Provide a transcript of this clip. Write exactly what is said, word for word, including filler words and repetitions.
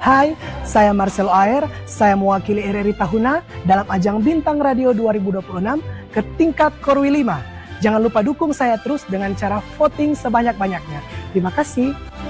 Hai, saya Marcelo Aer, saya mewakili R R I Tahuna dalam ajang Bintang Radio dua ribu dua puluh enam ke tingkat Korwi lima. Jangan lupa dukung saya terus dengan cara voting sebanyak-banyaknya. Terima kasih.